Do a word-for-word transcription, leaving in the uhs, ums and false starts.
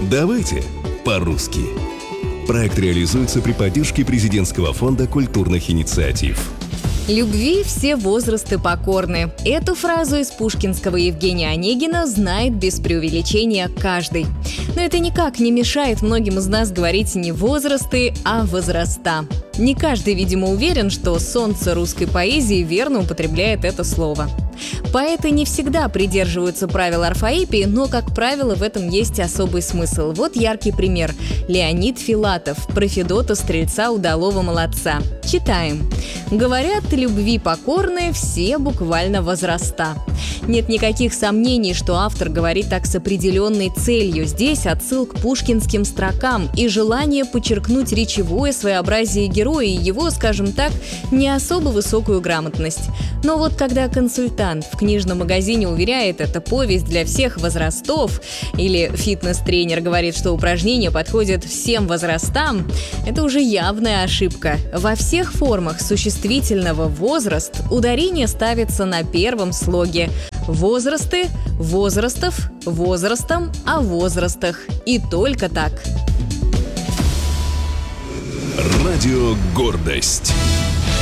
Давайте по-русски. Проект реализуется при поддержке Президентского фонда культурных инициатив. Любви все возрасты покорны. Эту фразу из пушкинского Евгения Онегина знает без преувеличения каждый. Но это никак не мешает многим из нас говорить не возрасты, а возраста. Не каждый, видимо, уверен, что солнце русской поэзии верно употребляет это слово. Поэты не всегда придерживаются правил орфоэпии, но, как правило, в этом есть особый смысл. Вот яркий пример. Леонид Филатов про Федота Стрельца удалого молодца. Читаем. «Говорят, любви покорны все буквально возраста». Нет никаких сомнений, что автор говорит так с определенной целью. Здесь отсыл к пушкинским строкам и желание подчеркнуть речевое своеобразие героя и его, скажем так, не особо высокую грамотность. Но вот когда консультант в книжном магазине уверяет, это повесть для всех возрастов, или фитнес-тренер говорит, что упражнения подходят всем возрастам, это уже явная ошибка. Во всех формах существительного «возраст» ударение ставится на первом слоге. Возрасты, возрастов, возрастом, о возрастах. И только так. Радио «Гордость».